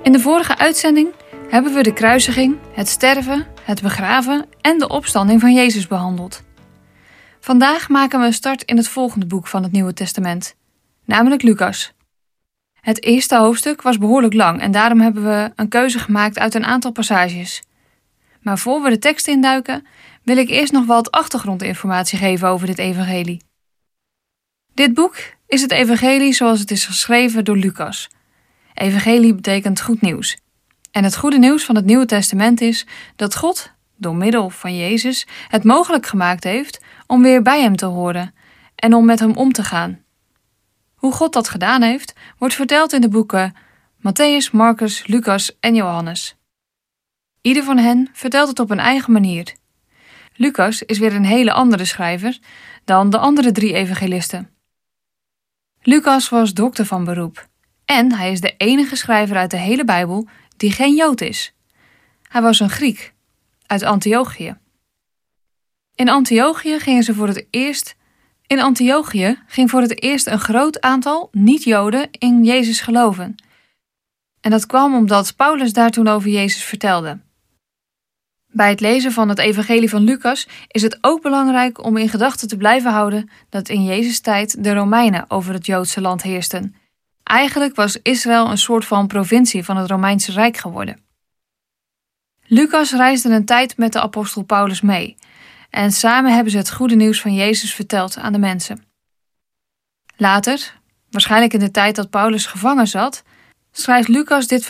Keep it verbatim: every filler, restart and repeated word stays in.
In de vorige uitzending hebben we de kruisiging, het sterven, het begraven en de opstanding van Jezus behandeld. Vandaag maken we een start in het volgende boek van het Nieuwe Testament, namelijk Lucas. Het eerste hoofdstuk was behoorlijk lang en daarom hebben we een keuze gemaakt uit een aantal passages. Maar voor we de tekst induiken, wil ik eerst nog wat achtergrondinformatie geven over dit evangelie. Dit boek is het evangelie zoals het is geschreven door Lucas. Evangelie betekent goed nieuws. En het goede nieuws van het Nieuwe Testament is dat God, door middel van Jezus, het mogelijk gemaakt heeft om weer bij hem te horen en om met hem om te gaan. Hoe God dat gedaan heeft, wordt verteld in de boeken Mattheüs, Marcus, Lucas en Johannes. Ieder van hen vertelt het op een eigen manier. Lucas is weer een hele andere schrijver dan de andere drie evangelisten. Lucas was dokter van beroep en hij is de enige schrijver uit de hele Bijbel die geen Jood is. Hij was een Griek uit Antiochië. In Antiochië gingen ze voor het eerst In Antiochië ging voor het eerst een groot aantal niet-Joden in Jezus geloven. En dat kwam omdat Paulus daar toen over Jezus vertelde. Bij het lezen van het evangelie van Lucas is het ook belangrijk om in gedachten te blijven houden dat in Jezus' tijd de Romeinen over het Joodse land heersten. Eigenlijk was Israël een soort van provincie van het Romeinse Rijk geworden. Lucas reisde een tijd met de apostel Paulus mee. En samen hebben ze het goede nieuws van Jezus verteld aan de mensen. Later, waarschijnlijk in de tijd dat Paulus gevangen zat, schrijft Lucas dit